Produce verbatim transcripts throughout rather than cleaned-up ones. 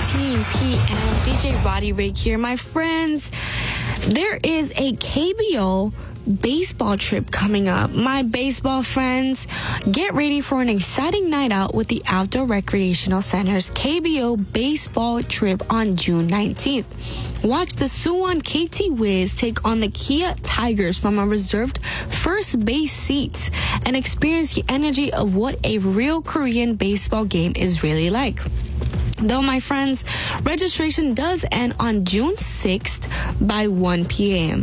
seventeen p.m. D J Roddy Rig here. My friends, there is a K B O baseball trip coming up. My baseball friends, get ready for an exciting night out with the Outdoor Recreational Center's K B O baseball trip on June nineteenth. Watch the Suwon K T Wiz take on the Kia Tigers from a reserved first base seats and experience the energy of what a real Korean baseball game is really like. Though, my friends, registration does end on June sixth by one p.m.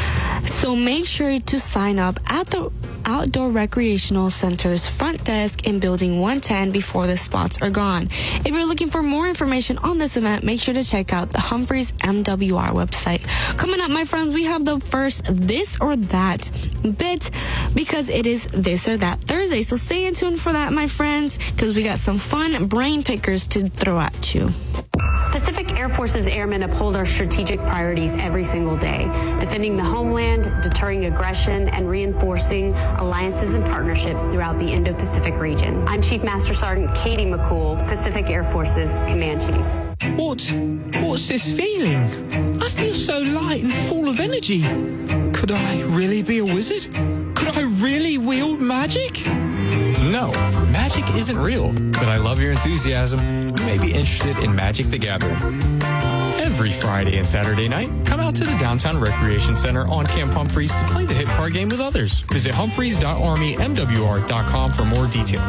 So make sure to sign up at the Outdoor Recreational Center's front desk in Building one ten before the spots are gone. If you're looking for more information on this event, make sure to check out the Humphreys M W R website. Coming up, my friends, we have the first This or That bit because it is This or That Thursday. So stay in tune for that, my friends, because we got some fun brain pickers to throw at you. Pacific Air Force's airmen uphold our strategic priorities every single day, defending the homeland, deterring aggression, and reinforcing alliances and partnerships throughout the Indo-Pacific region. I'm Chief Master Sergeant Katie McCool, Pacific Air Force's Command Chief. What? What's this feeling? I feel so light and full of energy. Could I really be a wizard? Could I really wield magic? No, magic isn't real, but I love your enthusiasm. You may be interested in Magic the Gathering. Every Friday and Saturday night, come out to the Downtown Recreation Center on Camp Humphreys to play the hit card game with others. Visit humphreys dot army m w r dot com for more details.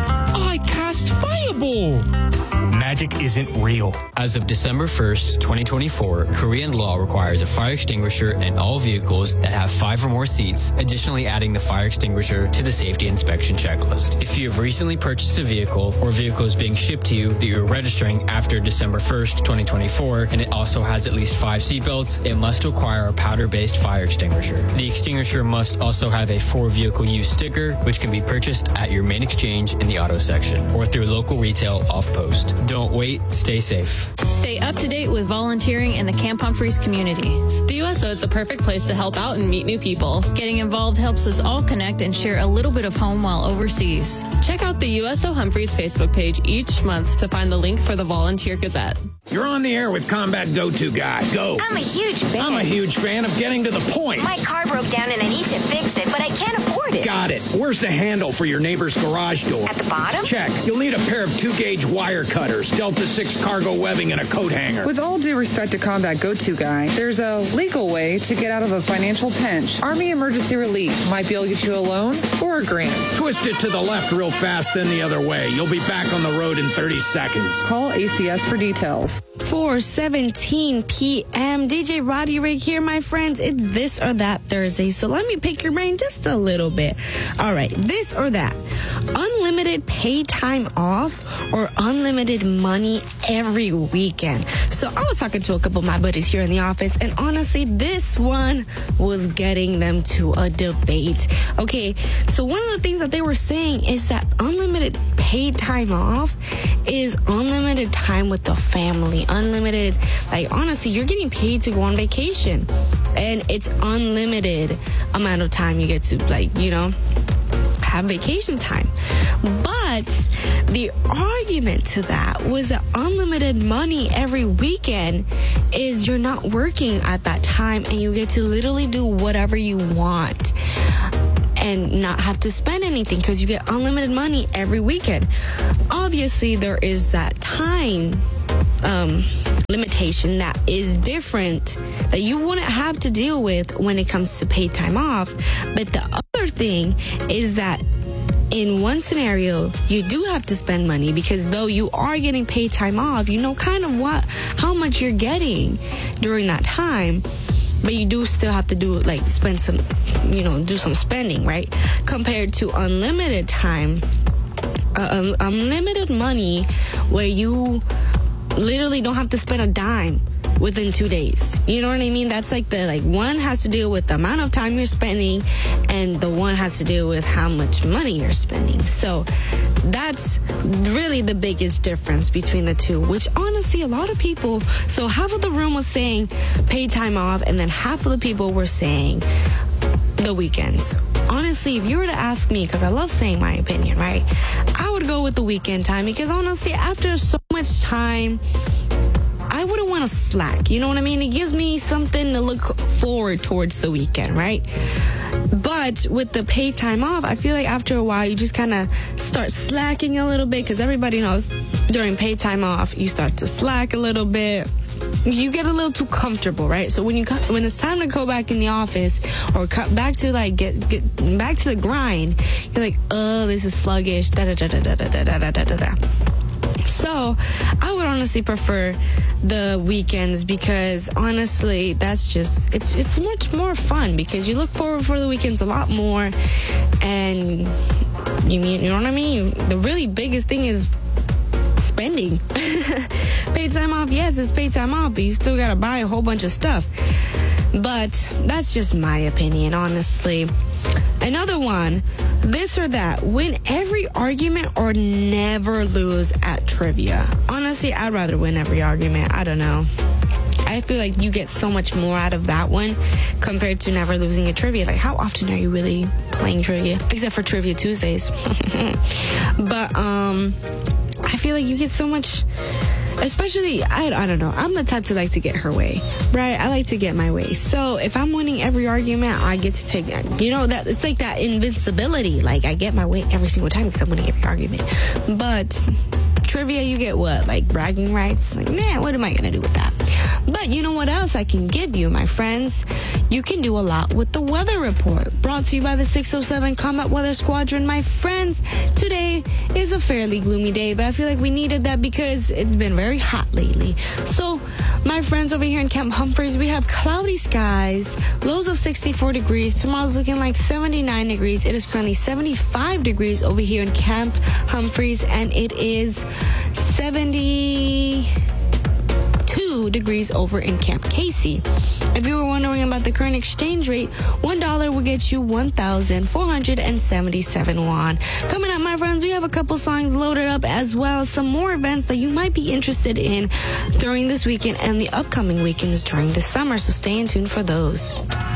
I cast Fireball! Magic isn't real. As of December first, twenty twenty-four, Korean law requires a fire extinguisher in all vehicles that have five or more seats, additionally adding the fire extinguisher to the safety inspection checklist. If you have recently purchased a vehicle or vehicle is being shipped to you that you're registering after December first, twenty twenty-four, and it also has at least five seatbelts, it must require a powder-based fire extinguisher. The extinguisher must also have a for-vehicle use sticker, which can be purchased at your main exchange in the auto section or through local retail off-post. Don't wait, stay safe. Stay up to date with volunteering in the Camp Humphreys community. The U S O is the perfect place to help out and meet new people. Getting involved helps us all connect and share a little bit of home while overseas. Check out the U S O Humphreys Facebook page each month to find the link for the Volunteer Gazette. You're on the air with Combat Go-To Guy. Go. I'm a huge fan. I'm a huge fan of getting to the point. My car broke down and I need to fix it, but I can't afford it. Got it. Where's the handle for your neighbor's garage door? At the bottom? Check. You'll need a pair of two-gauge wire cutters, Delta six cargo webbing, and a coat hanger. With all due respect to Combat Go-To Guy, there's a legal way to get out of a financial pinch. Army Emergency Relief might be able to get you a loan or a grant. Twist it to the left real fast, then the other way. You'll be back on the road in thirty seconds. Call A C S for details. four seventeen p.m. D J Roddy Rig here, my friends. It's This or That Thursday, so let me pick your brain just a little bit. All right, this or that. Unlimited paid time off or unlimited money every weekend. So I was talking to a couple of my buddies here in the office, and honestly, this one was getting them to a debate. Okay, so one of the things that they were saying is that unlimited paid time off is unlimited time with the family. Unlimited, like, honestly, you're getting paid to go on vacation, and it's unlimited amount of time you get to, like, you know, have vacation time. But the argument to that was that unlimited money every weekend is you're not working at that time and you get to literally do whatever you want and not have to spend anything because you get unlimited money every weekend. Obviously, there is that time um, limitation that is different that you wouldn't have to deal with when it comes to paid time off. But the other thing is that in one scenario, you do have to spend money because though you are getting paid time off, you know kind of what, how much you're getting during that time. But you do still have to do, like, spend some, you know, do some spending, right? Compared to unlimited time, uh, unlimited money where you literally don't have to spend a dime within two days. You know what I mean? That's like the, like, one has to deal with the amount of time you're spending and the one has to deal with how much money you're spending. So that's really the biggest difference between the two, which honestly a lot of people, so half of the room was saying paid time off and then half of the people were saying the weekends. Honestly, if you were to ask me, because I love saying my opinion, right? I would go with the weekend time because honestly, after so much time I wouldn't want to slack. You know what I mean? It gives me something to look forward towards the weekend, right? But with the paid time off, I feel like after a while, you just kind of start slacking a little bit, because everybody knows during paid time off, you start to slack a little bit. You get a little too comfortable, right? So when you when it's time to go back in the office or cut back to like get get back to the grind, you're like, oh, this is sluggish. Da da da da da da da da da da da. So I would honestly prefer the weekends, because honestly, that's just it's it's much more fun, because you look forward for the weekends a lot more, and you mean you know what I mean. The really biggest thing is spending. Paid time off, yes, it's paid time off, but you still gotta buy a whole bunch of stuff. But that's just my opinion, honestly. Another one, this or that, win every argument or never lose at trivia. Honestly, I'd rather win every argument. I don't know. I feel like you get so much more out of that one compared to never losing at trivia. Like, how often are you really playing trivia? Except for Trivia Tuesdays. But, um... I feel like you get so much, especially, I, I don't know, I'm the type to like to get her way, right? I like to get my way. So if I'm winning every argument, I get to take, you know, that it's like that invincibility. Like, I get my way every single time because I'm winning every argument. But trivia, you get what? Like bragging rights? Like, man, what am I going to do with that? But you know what else I can give you, my friends? You can do a lot with the weather report. Brought to you by the six oh seven Combat Weather Squadron. My friends, today is a fairly gloomy day, but I feel like we needed that because it's been very hot lately. So, my friends, over here in Camp Humphreys, we have cloudy skies, lows of sixty-four degrees. Tomorrow's looking like seventy-nine degrees. It is currently seventy-five degrees over here in Camp Humphreys, and it is seventy... two degrees over in Camp Casey. If you were wondering about the current exchange rate, one dollar will get you one thousand four hundred seventy-seven won. Coming up, my friends, we have a couple songs loaded up, as well as some more events that you might be interested in during this weekend and the upcoming weekends during the summer, so stay in tune for those.